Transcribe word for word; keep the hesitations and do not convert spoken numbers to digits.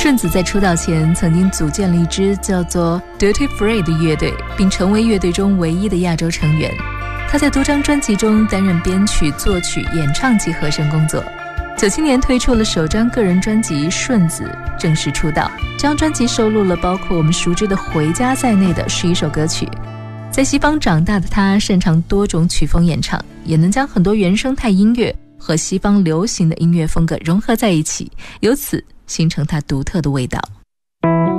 顺子在出道前曾经组建了一支叫做 Duty Free 的乐队，并成为乐队中唯一的亚洲成员。他在多张专辑中担任编曲、作曲、演唱及和声工作。九七年推出了首张个人专辑《顺子》，正式出道。这张专辑收录了包括我们熟知的《回家》在内的十一首歌曲。在西方长大的他，擅长多种曲风演唱，也能将很多原生态音乐和西方流行的音乐风格融合在一起，由此形成他独特的味道。